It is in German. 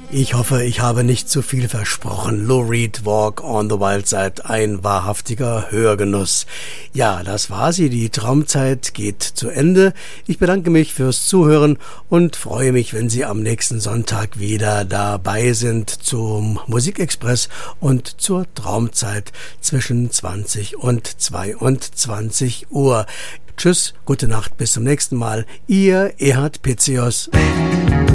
Ich hoffe, ich habe nicht zu viel versprochen. Lou Reed, Walk on the Wild Side, ein wahrhaftiger Hörgenuss. Ja, das war sie. Die Traumzeit geht zu Ende. Ich bedanke mich fürs Zuhören und freue mich, wenn Sie am nächsten Sonntag wieder dabei sind zum Musikexpress und zur Traumzeit zwischen 20 und 22 Uhr. Tschüss, gute Nacht, bis zum nächsten Mal. Ihr Erhard Pitzios.